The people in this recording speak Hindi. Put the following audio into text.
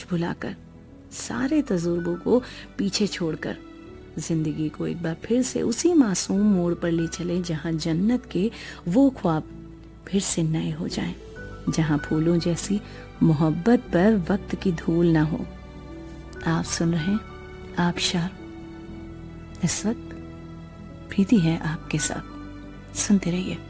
भुलाकर, सारे तजुर्बों को पीछे छोड़कर जिंदगी को एक बार फिर से उसी मासूम मोड़ पर ले चले जहां जन्नत के वो ख्वाब फिर से नए हो जाएं, जहां फूलों जैसी मोहब्बत पर वक्त की धूल ना हो। आप सुन रहे हैं आबशार, इस वक्त प्रीति है आपके साथ। सुनते रहिए।